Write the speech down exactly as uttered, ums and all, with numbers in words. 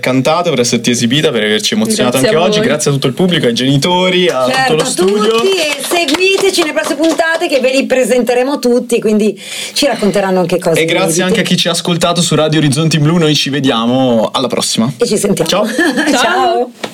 cantato, per esserti esibita, per averci emozionato Grazie anche a oggi. voi. Grazie a tutto il pubblico, ai genitori, a Certo, tutto lo studio. tutti, e seguiteci nelle prossime puntate che ve li presenteremo tutti, quindi ci racconteranno anche cose E grazie inedite. anche a chi ci ha ascoltato su Radio Orizzonti Blu. Noi ci vediamo alla prossima. E ci sentiamo. Ciao. Ciao.